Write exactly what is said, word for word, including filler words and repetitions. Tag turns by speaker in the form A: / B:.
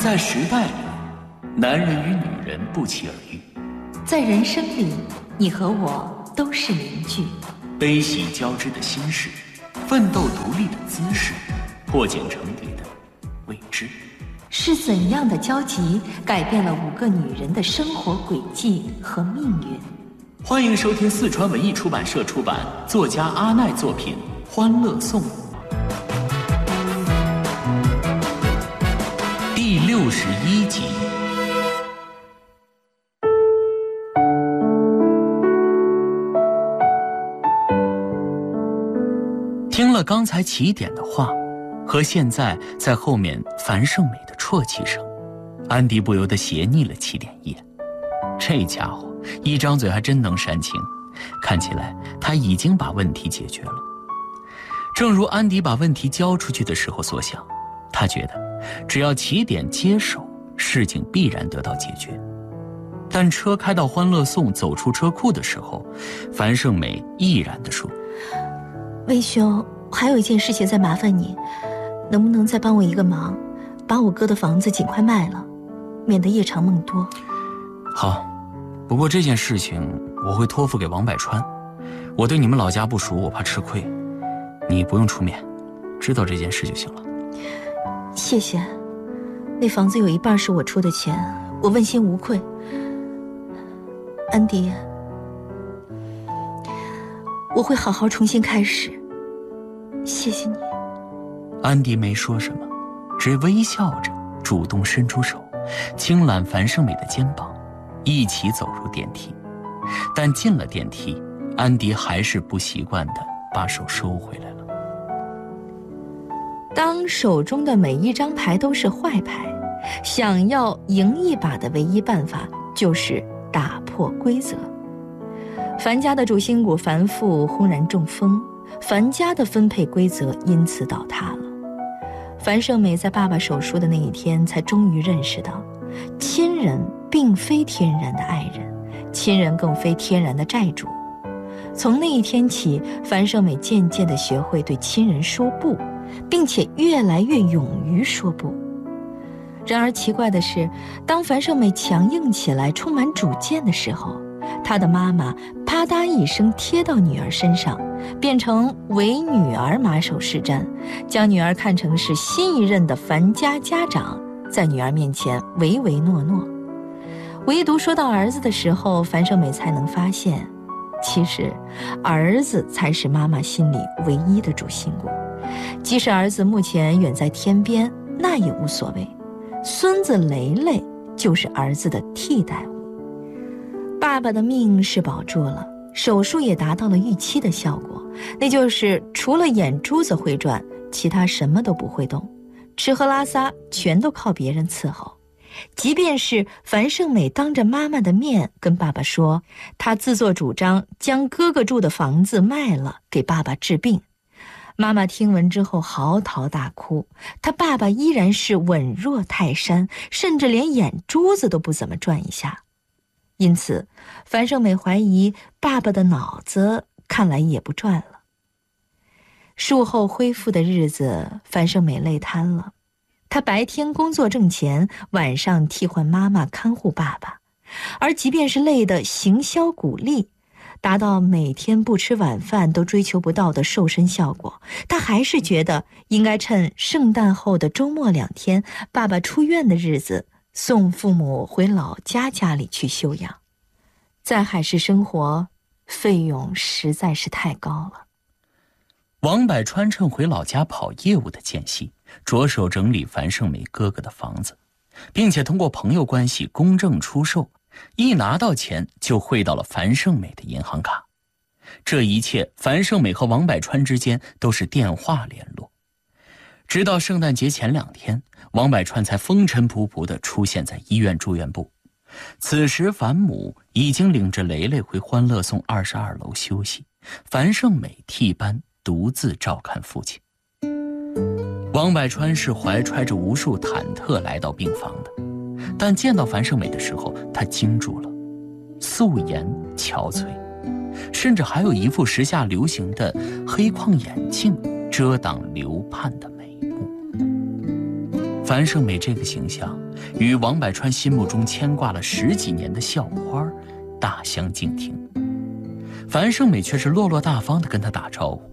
A: 在时代里，男人与女人不期而遇；
B: 在人生里，你和我都是邻居。
A: 悲喜交织的心事，奋斗独立的姿势，破茧成蝶的未知。
B: 是怎样的交集，改变了五个女人的生活轨迹和命运？
A: 欢迎收听四川文艺出版社出版，作家阿奈作品《欢乐颂》第六十一集。听了刚才起点的话，和现在在后面樊胜美的啜泣声，安迪不由得斜睨了起点一眼。这家伙一张嘴还真能煽情，看起来他已经把问题解决了。正如安迪把问题交出去的时候所想，他觉得只要起点接手，事情必然得到解决。但车开到欢乐颂走出车库的时候，樊胜美毅然地说：
B: 魏兄，还有一件事情再麻烦你，能不能再帮我一个忙，把我哥的房子尽快卖了，免得夜长梦多。
A: 好，不过这件事情我会托付给王百川，我对你们老家不熟，我怕吃亏，你不用出面，知道这件事就行了。
B: 谢谢，那房子有一半是我出的钱，我问心无愧。安迪，我会好好重新开始，谢谢你。
A: 安迪没说什么，只微笑着主动伸出手，轻揽樊胜美的肩膀，一起走入电梯。但进了电梯，安迪还是不习惯地把手收回来了。
B: 当手中的每一张牌都是坏牌，想要赢一把的唯一办法就是打破规则。樊家的主心骨樊父轰然中风，樊家的分配规则因此倒塌了。樊胜美在爸爸手术的那一天才终于认识到，亲人并非天然的爱人，亲人更非天然的债主。从那一天起，樊胜美渐渐地学会对亲人说不，并且越来越勇于说不。然而奇怪的是，当樊胜美强硬起来，充满主见的时候，她的妈妈啪嗒一声贴到女儿身上，变成为女儿马首是瞻，将女儿看成是新一任的樊家家长，在女儿面前唯唯诺诺。唯独说到儿子的时候，樊胜美才能发现，其实儿子才是妈妈心里唯一的主心骨。即使儿子目前远在天边，那也无所谓，孙子雷雷就是儿子的替代物。爸爸的命是保住了，手术也达到了预期的效果，那就是除了眼珠子会转，其他什么都不会动，吃喝拉撒全都靠别人伺候。即便是樊胜美当着妈妈的面跟爸爸说，她自作主张将哥哥住的房子卖了给爸爸治病，妈妈听闻之后嚎啕大哭，她爸爸依然是稳若泰山，甚至连眼珠子都不怎么转一下。因此樊胜美怀疑爸爸的脑子看来也不转了。术后恢复的日子，樊胜美累瘫了。她白天工作挣钱，晚上替换妈妈看护爸爸，而即便是累得行销骨立，达到每天不吃晚饭都追求不到的瘦身效果，她还是觉得应该趁圣诞后的周末两天，爸爸出院的日子，送父母回老家家里去休养。在海市生活，费用实在是太高了。
A: 王百川趁回老家跑业务的间隙，着手整理樊胜美哥哥的房子，并且通过朋友关系公证出售，一拿到钱就汇到了樊胜美的银行卡。这一切，樊胜美和王百川之间都是电话联络。直到圣诞节前两天，王百川才风尘仆仆地出现在医院住院部。此时樊母已经领着雷雷回欢乐颂二十二楼休息，樊胜美替班独自照看父亲。王百川是怀揣着无数忐忑来到病房的，但见到樊胜美的时候，他惊住了，素颜憔悴，甚至还有一副时下流行的黑框眼镜遮挡流盼的眉目。 樊胜美这个形象与王百川心目中牵挂了十几年的校花大相径庭。樊胜美却是落落大方地跟他打招呼：“